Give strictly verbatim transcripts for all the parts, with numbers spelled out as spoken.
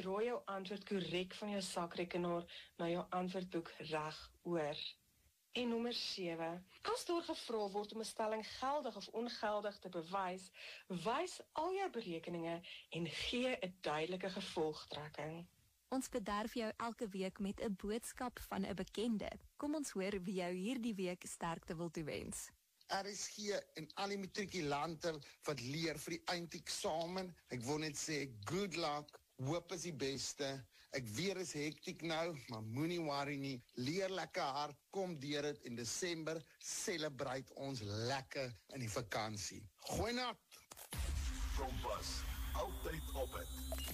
draai jou antwoord korrek van jou sakrekenaar na jou antwoordboek reg oor. En nommer sewe, as daar gevra word om 'n stelling geldig of ongeldig te bewys, wys al jou berekeninge en gee 'n duidelike gevolgtrekking. Ons bederf jou elke week met 'n boodskap van 'n bekende. Kom ons hoor wie jou hierdie week sterkte wil toewens. R S G en al die matrikulante wat leer vir die eindeksamen. Ek wil net sê, good luck, hoop is die beste. Ek weet is hektiek nou, maar moenie worry nie. Leer lekker hard, kom deur dit in Desember, celebrate ons lekker in die vakansie. Goeie nat! Kompas, altyd op het.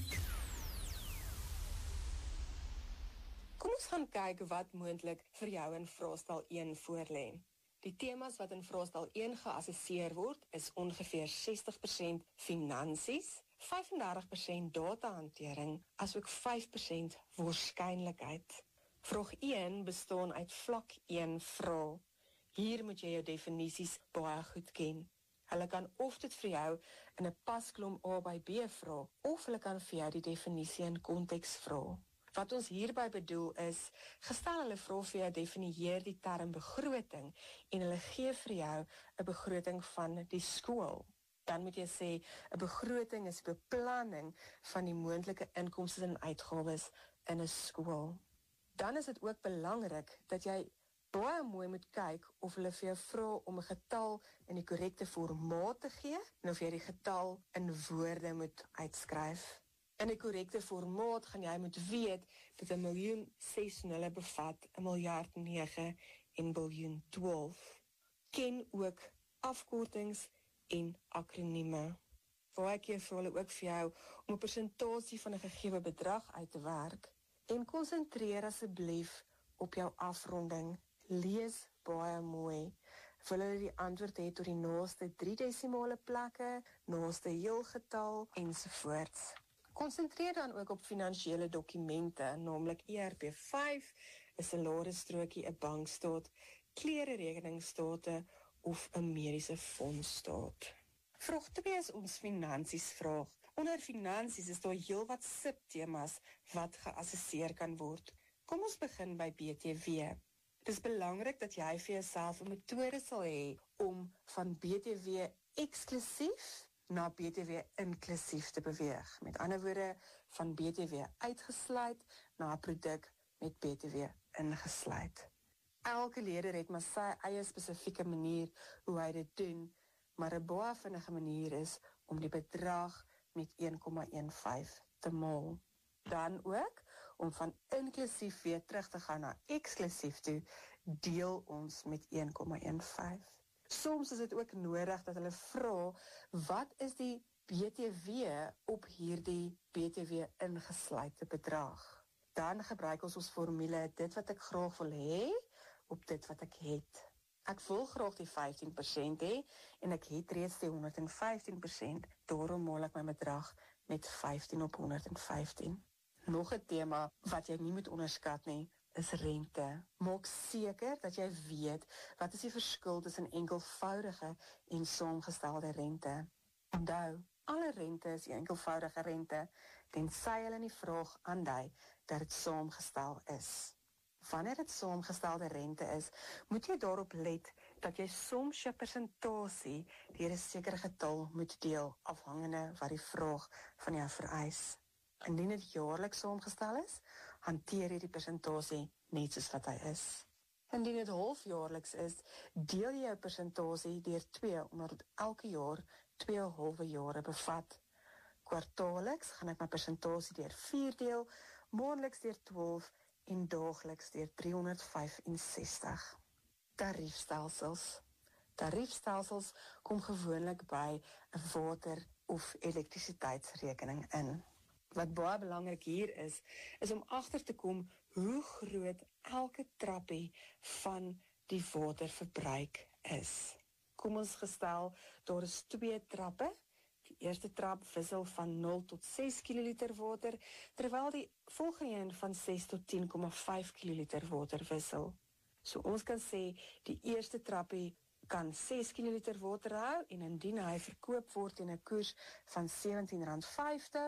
Kom ons gaan kyk wat moontlik vir jou in vraestel een voorlê. Die temas wat in vraestel een geassesseer word, is ongeveer sestig persent finansies, vyf en dertig persent datahantering, asook vyf persent waarskynlikheid. Vraag een bestaan uit vlak een vrae. Hier moet jy jou definisies baie goed ken. Hulle kan of dit vir jou in 'n pasklom A by B vra, of hulle kan vir jou die definisie in konteks vra. Wat ons hierby bedoel is, gestel hulle vra vir jou definieer die term begroting en hulle gee vir jou 'n begroting van die skool. Dan moet jy sê, 'n begroting is beplanning van die moontlike inkomste en uitgawes in 'n skool. Dan is dit ook belangrik dat jy baie mooi moet kyk of hulle vir jou vra om 'n getal in die korrekte formaat te gee en of jy die getal in woorde moet uitskryf. In die korrekte formaat gaan jy moet weet dat 'n miljoen ses nulle bevat, 'n miljard nege en biljoen twaalf. Ken ook afkortings en akronieme. Baie keer vra hulle ook vir jou om 'n persentasie van 'n gegewe bedrag uit te werk. En konsentreer asseblief op jou afronding. Lees baie mooi. Wil hulle die antwoord hê tot die naaste drie desimale plekke, naaste heelgetal ensovoorts. Konsentreer dan ook op finansiële dokumente, naamlik E R P vyf, 'n salarisstrokie, 'n bankstaat, klererekeningsstate of 'n mediese fondsstaat. Vraag twee is ons finansies vraag. Onder finansies is daar heelwat subtemas wat geassesseer kan word. Kom ons begin by B T W. Het is belangrik dat jy vir jouself 'n metode sal hê om van B T W eksklusief na B T W inklusief te beweeg. Met ander woorde, van B T W uitgesluit na 'n produk met B T W ingesluit. Elke leerder het maar sy eie spesifieke manier hoe hy dit doen, maar 'n baie vinnige manier is om die bedrag met een komma een vyf te maal. Dan ook, om van inklusief weer terug te gaan na eksklusief toe, deel ons met een komma een vyf. Soms is dit ook nodig dat hulle vra, wat is die B T W op hierdie B T W ingesluite bedrag? Dan gebruik ons ons formule, dit wat ek graag wil hê, op dit wat ek het. Ek wil graag die vyftien persent hê, en ek het reeds die honderd en vyftien persent, daarom maal ek my bedrag met vyftien op honderd en vyftien. Nog 'n tema wat jy nie moet onderskat nie, is rente. Maak seker dat jy weet wat is die verskil tussen enkelvoudige en saamgestelde rente. Onthou, alle rente is die enkelvoudige rente, tensy hulle in die vraag aandui dat dit saamgestel is. Wanneer dit saamgestelde rente is, moet jy daarop let dat jy soms jou persentasie deur 'n sekere getal moet deel, afhangende wat die vraag van jou vereis. Indien dit jaarliks saamgestel is, hanteer jy die persentasie net soos wat hy is. Indien dit halfjaarliks is, deel jy jou persentasie deur twee, omdat dit elke jaar twee halwe jare bevat. Kwartaalliks gaan ek my persentasie deur vier deel, maandeliks deur twaalf en daagliks deur driehonderdvyfensestig. Tariefstelsels. Tariefstelsels kom gewoonlik by 'n water- of elektrisiteitsrekening in. Wat baie belangrik hier is, is om agter te kom hoe groot elke trappie van die waterverbruik is. Kom ons gestel, daar is twee trappe. Die eerste trap wissel van nul tot ses kiloliter water, terwyl die volgende een van ses tot tien komma vyf kiloliter water wissel. So ons kan sê, die eerste trappie kan ses kiloliter water hou, en indien hy verkoop word in 'n koers van sewentien rand vyftig,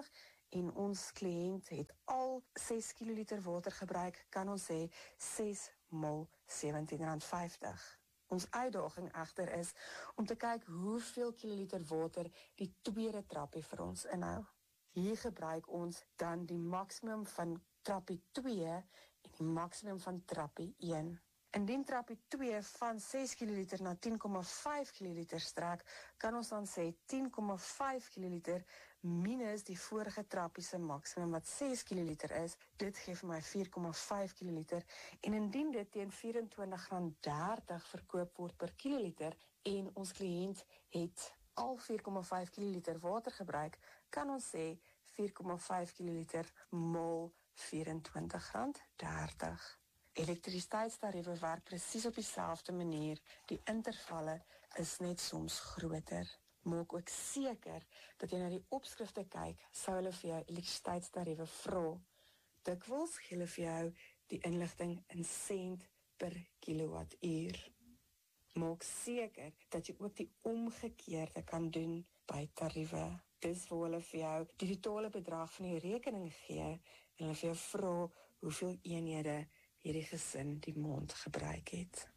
en ons kliënt het al ses kiloliter water gebruik, kan ons sê ses mal sewentien rand vyftig. Ons uitdaging egter is om te kyk hoeveel kiloliter water die tweede trappie vir ons inhou. Hier gebruik ons dan die maksimum van trappie twee en die maksimum van trappie een. Indien trappie twee van ses kiloliter na tien komma vyf kiloliter strek, kan ons dan sê tien komma vyf kiloliter minus die vorige trappie se maksimum wat ses kiloliter is, dit gee vir my vier komma vyf kiloliter, en indien dit teen vyf-en-twintig rand dertig verkoop word per kiloliter, en ons kliënt het al vier komma vyf kiloliter water gebruik, kan ons sê vier komma vyf kiloliter mal vyf-en-twintig rand dertig. Elektrisiteitstariewe werk presies op dieselfde manier, die intervalle is net soms groter. Maak ook seker dat jy na die opskrifte kyk, sou hulle vir jou elektrisiteitstariewe vra. Dikwels gee hulle vir jou die inligting in sent per kilowattuur. Maak seker dat jy ook die omgekeerde kan doen by tariewe. Dis waar hulle vir jou die totale bedrag van die rekening gee en hulle vir jou vra hoeveel eenhede hierdie gesin die maand gebruik het.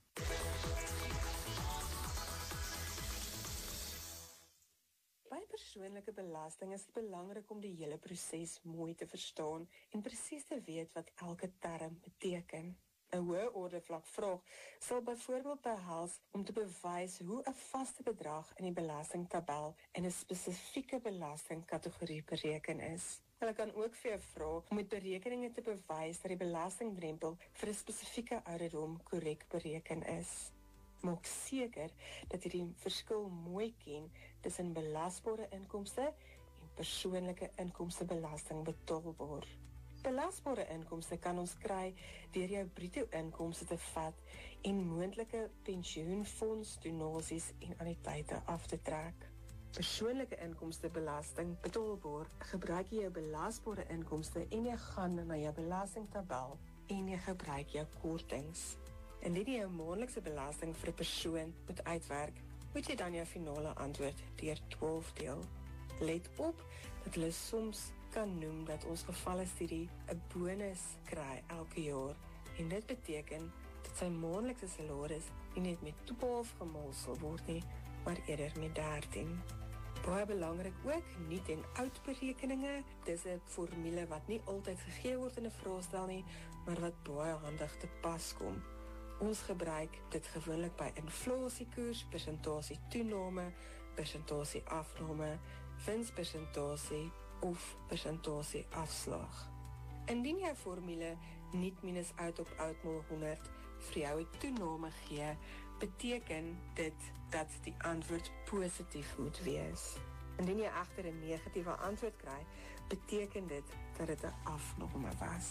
By persoonlike belasting is dit belangrik om die hele proses mooi te verstaan en presies te weet wat elke term beteken. 'n Hoë orde vlak vraag sal byvoorbeeld behels om te bewys hoe 'n vaste bedrag in die belastingtabel in 'n spesifieke belastingkategorie bereken is. Hulle kan ook vir jou vra om met berekeninge te bewys dat die belastingdrempel vir 'n spesifieke ouderdom korrek bereken is. Maak seker dat jy die verskil mooi ken tussen belasbare inkomste en persoonlike inkomstebelasting betaalbaar. Belasbare inkomste kan ons kry deur jou bruto inkomste te vat en moontlike pensioenfonds, donasies en anniteite af te trek. Persoonlike inkomstebelasting betaalbaar, gebruik jy jou belasbare inkomste en jy gaan na jou belastingtabel en jy gebruik jou kortings. Indien jy jou maandelikse belasting vir 'n persoon moet uitwerk, moet jy dan jou finale antwoord deur twaalf deel. Let op dat hulle soms kan noem dat ons gevalle-studie 'n bonus kry elke jaar en dit beteken dat sy maandelikse salaris nie net met twaalf gemaal sal word nie, maar eerder met dertien. Baie belangrik ook, nuut en oud berekeninge. Dis 'n formule wat nie altyd gegee word in 'n vraestel nie, maar wat baie handig te pas kom. Ons gebruik dit gewoonlik by inflasiekoers, persentasie toename, persentasie afname, winspersentasie of persentasie afslag. Indien jou formule nuut minus oud op oud maal honderd vir jou 'n toename gee, beteken dit dat die antwoord positief moet wees. Indien jy egter 'n negatiewe antwoord kry, beteken dit dat dit 'n afname was.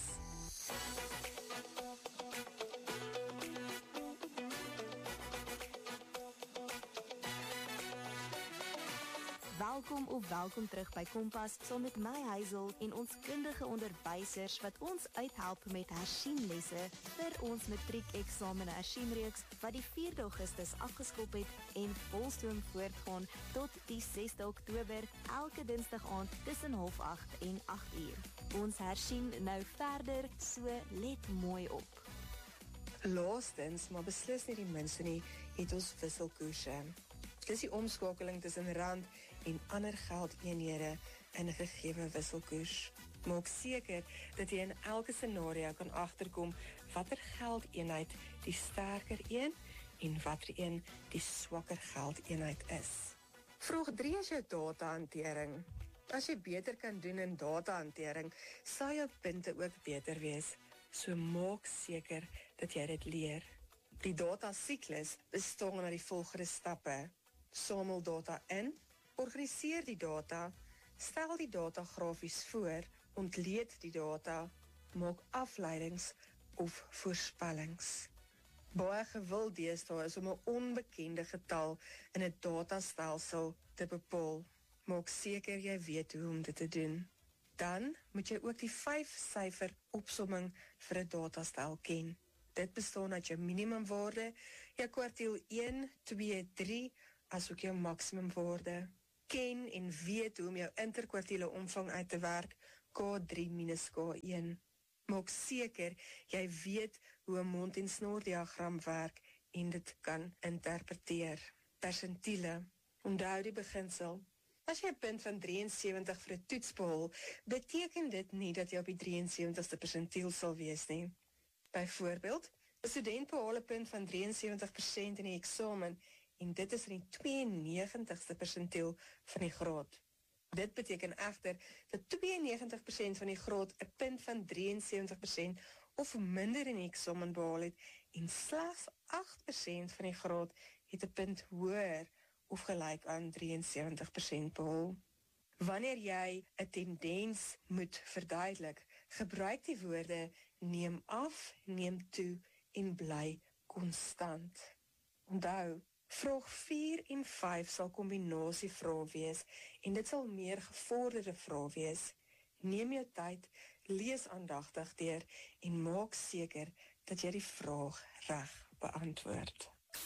Welkom of welkom terug by Kompas, saam met my Hazel en ons kundige onderwysers wat ons uithelp met hersienlesse vir ons matriekeksamen hersienreeks wat die vierde Augustus afgeskop het en volstoom voortgaan tot die sesde Oktober, elke dinsdag aand tussen half agt en agt uur. Ons hersien nou verder, so let mooi op. Laastens, maar beslis nie die minste nie, het ons wisselkoerse. Dis die omskakeling tussen rand en ander geldeenhede in 'n gegewe wisselkoers. Maak seker dat jy in elke scenario kan agterkom watter geldeenheid die sterker een en watter een die swakker geldeenheid is. Vraag drie is jou datahantering. As jy beter kan doen in datahantering, sal jou punte ook beter wees. So maak seker dat jy dit leer. Die datasiklus bestaan uit die volgende stappe. Samel data in, organiseer die data, stel die data grafies voor, ontleed die data, maak afleidings of voorspellings. Baie gewild deesdae is om 'n onbekende getal in 'n datastelsel te bepaal. Maak seker jy weet hoe om dit te doen. Dan moet jy ook die vyf-syfer opsomming vir 'n datastel ken. Dit bestaan uit jou minimumwaarde, jou kwartiel een, twee, drie, asook jou maksimumwaarde. Ken en weet hoe om jou interkwartiele omvang uit te werk, K drie minus K een. Maak seker, jy weet hoe 'n mond- en snoordiagram werk en dit kan interpreteer. Persentiele. Onthou die beginsel. As jy 'n punt van drieënsewentig vir 'n toets behaal, beteken dit nie dat jy op die drieënsewentigste persentiel sal wees nie. Byvoorbeeld, 'n student behaal 'n punt van drieënsewentig persent in die eksamen en dit is in die tweeënnegentigste persentiel van die graad. Dit beteken egter dat tweeënnegentig persent van die graad 'n punt van drieënsewentig persent of minder in die eksamen behaal het en slegs agt persent van die graad het 'n punt hoër of gelyk aan drieënsewentig persent behaal. Wanneer jy 'n tendens moet verduidelik, gebruik die woorde neem af, neem toe en bly konstant. Onthou, vraag vier en vyf sal kombinasievrae wees en dit sal meer gevorderde vrae wees. Neem jou tyd, lees aandagtig deur en maak seker dat jy die vraag reg beantwoord.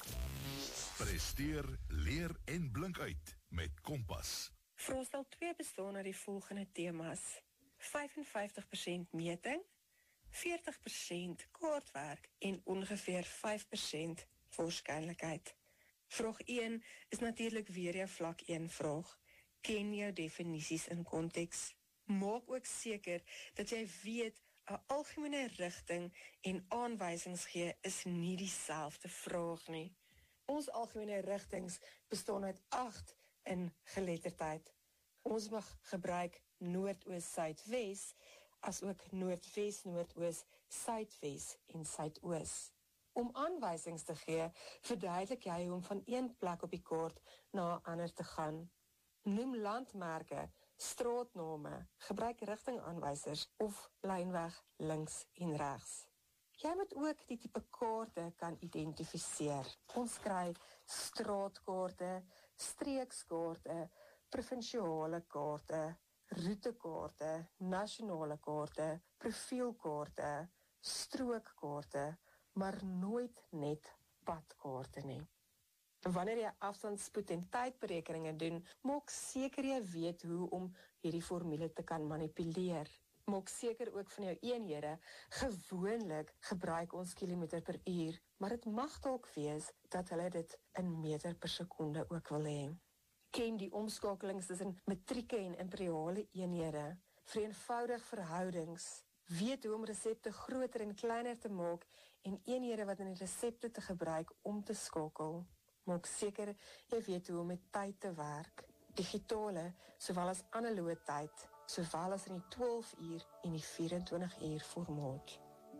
Presteer, leer en blink uit met Kompas. Vraestel twee bestaan uit die volgende temas: vyf en vyftig persent meting, veertig persent kaartwerk en ongeveer vyf persent waarskynlikheid. Vraag een is natuurlik weer jou vlak een vraag. Ken jou definisies in konteks. Maak ook seker dat jy weet 'n algemene rigting en aanwysings gee is nie dieselfde vraag nie. Ons algemene rigtings bestaan uit agt in geletterdheid. Ons mag gebruik noordoos, suidwes, as ook noordwes, noordoos, suidwes en suidoos. Om aanwysings te gee, verduidelik jy om van een plek op die kaart na 'n ander te gaan. Noem landmerke, straatname, gebruik rigtingaanwysers of lynweg links en regs. Jy moet ook die tipe kaarte kan identifiseer. Ons kry straatkaarte, streekskaarte, provinsiale kaarte, roetekaarte, nasionale kaarte, profielkaarte, strookkaarte, maar nooit net padkaarte nie. Wanneer jy afstandsspoed en tydberekeninge doen, maak seker jy weet hoe om hierdie formule te kan manipuleer. Maak seker ook van jou eenhede. Gewoonlik gebruik ons kilometer per uur, maar dit mag dalk wees dat hulle dit in meter per sekonde ook wil hê. Ken die omskakelings tussen metrieke en imperiale eenhede. Vereenvoudig verhoudings. Weet hoe om resepte groter en kleiner te maak en eenhede wat in die resepte te gebruik om te skakel. Maak seker jy weet hoe om met tyd te werk. Digitale, sowel as analoë tyd, sowel as in die twaalf uur en die vyf-en-twintig uur formaat.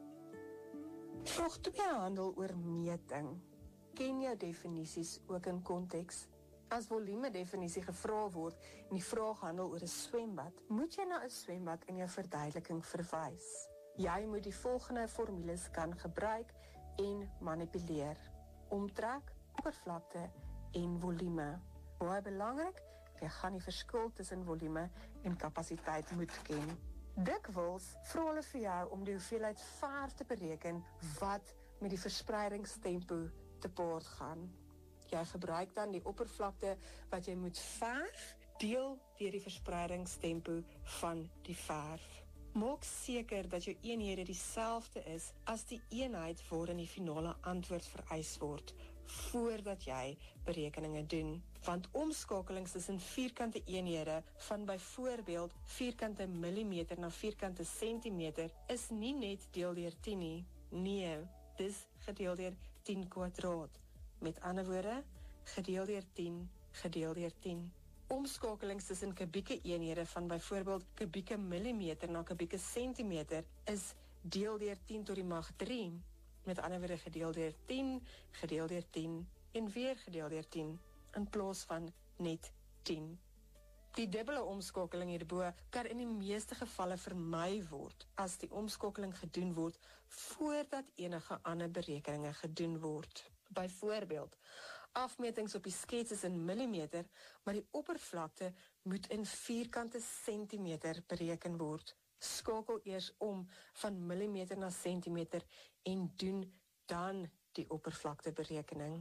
Vraag twee handel oor meting. Ken jou definisies ook in konteks? As volume definisie gevra word en die vraag handel oor 'n swembad, moet jy na 'n swembad in jou verduideliking verwys. Jy moet die volgende formules kan gebruik en manipuleer. Omtrek, oppervlakte en volume. Baie belangrik, jy gaan die verskil tussen volume en kapasiteit moet ken. Dikwels vra hulle vir jou om die hoeveelheid verf te bereken wat met die verspreidingstempo te paart gaan. Jy gebruik dan die oppervlakte wat jy moet verf, deel deur die verspreidingstempo van die verf. Maak seker dat jou eenhede dieselfde is as die eenheid waarin die finale antwoord vereis word, voordat jy berekeninge doen. Want omskakelings tussen vierkante eenhede van byvoorbeeld vierkante millimeter na vierkante sentimeter is nie net deel deur tien nie. Nee, dis gedeel deur tien kwadraat. Met ander woorde, gedeel deur tien, gedeel deur tien. Omskakelings tussen kubieke eenhede van byvoorbeeld kubieke millimeter na kubieke sentimeter is deel deur tien tot die mag drie. Met ander woorde, gedeel deur tien, gedeel deur tien en weer gedeel deur tien, in plaas van net tien. Die dubbele omskakeling hierbo kan in die meeste gevalle vermy word as die omskakeling gedoen word voordat enige ander berekeninge gedoen word. Byvoorbeeld, afmetings op die skets is in millimeter, maar die oppervlakte moet in vierkante sentimeter bereken word. Skakel eers om van millimeter na sentimeter en doen dan die oppervlakteberekening.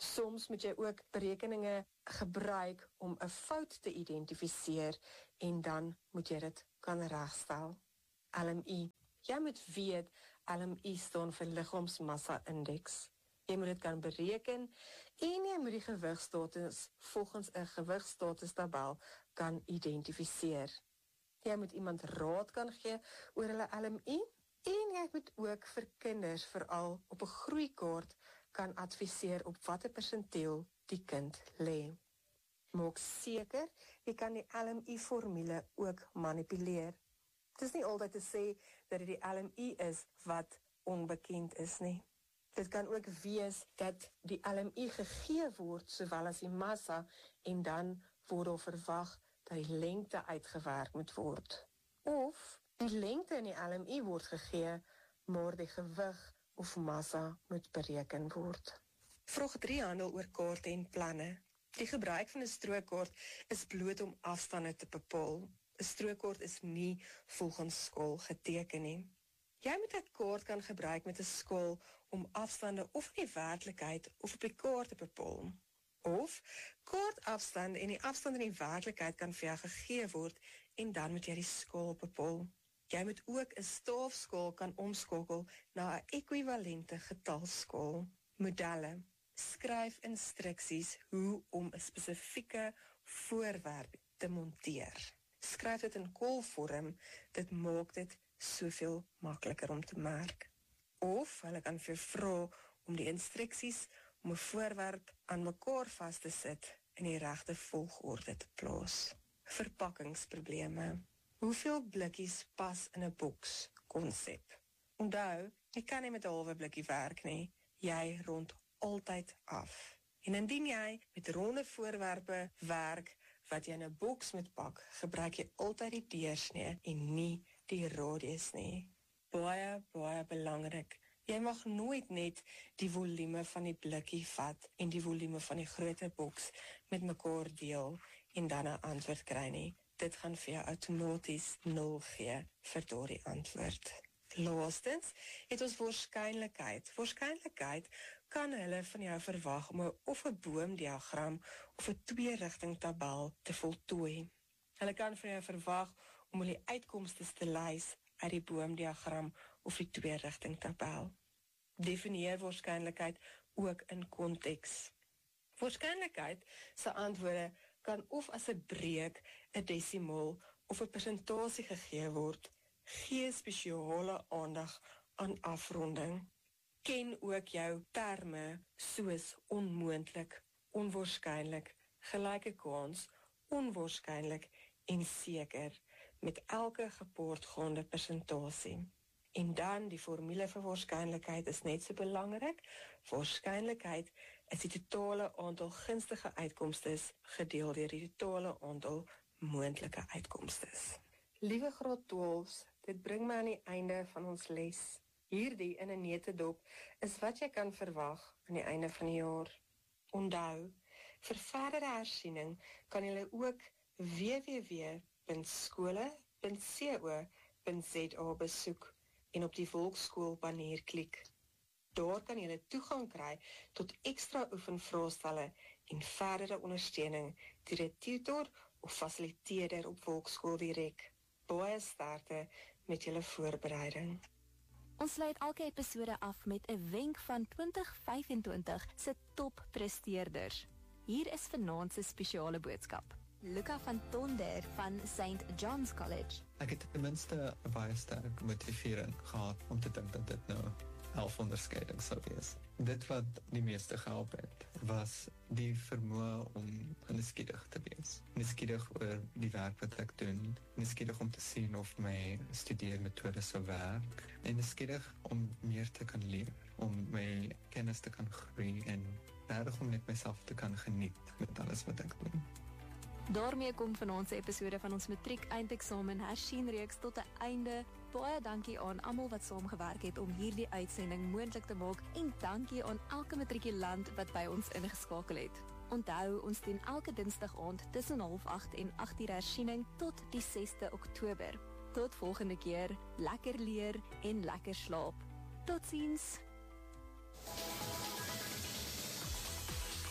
Soms moet jy ook berekeninge gebruik om 'n fout te identifiseer en dan moet jy dit kan regstel. L M I. Jy moet weet, L M I staan vir liggaamsmassa-indeks. Jy moet dit kan bereken en jy moet die gewigstatus volgens 'n gewigstatustabel kan identifiseer. Jy moet iemand raad kan gee oor hulle L M I en jy moet ook vir kinders veral op 'n groeikaart kan adviseer op watter persenteel die kind lê. Maak seker, jy kan die L M I-formule ook manipuleer. Het is nie altyd te sê dat dit die L M I is wat onbekend is nie. Dit kan ook wees dat die L M I gegee word, sowel as die massa, en dan word er verwag dat die lengte uitgewerk moet word. Of die lengte in die L M I word gegee, maar die gewig of massa moet bereken word. Vraag drie handel oor kaarte en planne. Die gebruik van 'n strookkaart is bloot om afstande te bepaal. 'n Strookkaart is nie volgens skaal geteken nie. Jy moet 'n kaart kan gebruik met 'n skaal om afstande of in die werklikheid of op die kaart te bepaal. Of kaartafstande en die afstand in die werklikheid kan vir jou gegee word en dan moet jy die skaal bepaal. Jy moet ook 'n staafskaal kan omskakel na 'n ekwivalente getalskaal. Modelle. Skryf instruksies hoe om 'n spesifieke voorwerp te monteer. Skryf dit in kolvorm, dit maak dit soveel makliker om te merk. Of hulle kan vir vra om die instruksies om 'n voorwerp aan mekaar vas te sit in die regte volgorde te plaas. Verpakkingsprobleme. Hoeveel blikkies pas in 'n boks? Konsep. Onthou, jy kan nie met 'n halwe blikkie werk nie. Jy rond altyd af. En indien jy met ronde voorwerpe werk wat jy in 'n boks moet pak, gebruik jy altyd die deursnee en nie die radius nie. Baie, baie belangrik. Jy mag nooit net die volume van die blikkie vat en die volume van die groter boks met mekaar deel en dan 'n antwoord kry nie. Dit gaan vir jou outomaties nul gee vir daardie antwoord. Laastens het ons waarskynlikheid. Waarskynlikheid kan hulle van jou verwag om 'n of 'n boomdiagram of 'n twee-rigting tabel te voltooi. Hulle kan van jou verwag om die uitkomste te lys uit die boomdiagram of die twee-rigting tabel. Definieer waarskynlikheid ook in konteks. Waarskynlikheid se antwoorde kan of as 'n breek, 'n desimaal of 'n persentasie gegee word. Gee spesiale aandag aan afronding. Ken ook jou terme soos onmoontlik, onwaarskynlik, gelyke kans, onwaarskynlik en seker met elke gepaardgaande persentasie. En dan die formule vir waarskynlikheid is net so belangrik. Waarskynlikheid is die totale aantal gunstige uitkomstes gedeel deur die totale aantal moontlike uitkomstes. Liewe graad twaalf, dit bring my aan die einde van ons les. Hierdie in 'n neutedop is wat jy kan verwag aan die einde van die jaar. Onthou, vir verdere hersiening kan jy ook w w w punt skole punt co punt z a besoek en op die Volksskool banner klik. Daar kan jy toegang kry tot ekstra oefenvraestelle en verdere ondersteuning deur 'n tutor of fasiliteerder op Volksskool direk. Baie sterkte met julle voorbereiding. Ons sluit elke episode af met 'n wenk van twintig vyf en twintig se toppresteerders. Hier is vanaand se spesiale boodskap. Luca van Tonder van Saint John's College. Ek het ten minste 'n baie sterk motivering gehad om te dink dat dit nou elf onderskeidings sou wees. Dit wat die meeste gehelp het, was die vermoë om nuuskierig te wees. Nuuskierig oor die werk wat ek doen, nuuskierig om te sien of my studeermetodes sou werk, en nuuskierig om meer te kan leer, om my kennis te kan groei en regtig om net myself te kan geniet met alles wat ek doen. Daarmee kom vanaand se episode van ons matriek eindeksamen hersienreeks tot 'n einde. Baie dankie aan almal wat saamgewerk het om hierdie uitsending moontlik te maak en dankie aan elke matrikulant wat by ons ingeskakel het. Onthou, ons doen elke dinsdag aand tussen half agt en agt uur hersiening tot die sesde Oktober. Tot volgende keer, lekker leer en lekker slaap. Totsiens.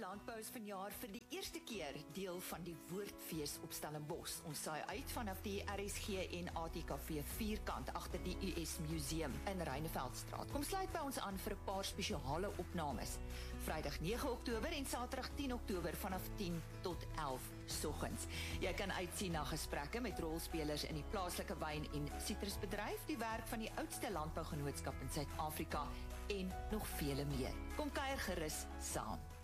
Landbou is vanjaar vir die eerste keer deel van die Woordfees op Stellenbosch. Ons saai uit vanaf die R S G en A T K V vierkant agter die U S Museum in Reineveldstraat. Kom sluit by ons aan vir 'n paar spesiale opnames. Vrydag nege Oktober en Saterdag tien Oktober vanaf tien tot elf soggens. Jy kan uitsien na gesprekke met rolspelers in die plaaslike wyn- en sitrusbedryf, die werk van die oudste landbougenootskap in Suid-Afrika en nog vele meer. Kom kuier gerus saam.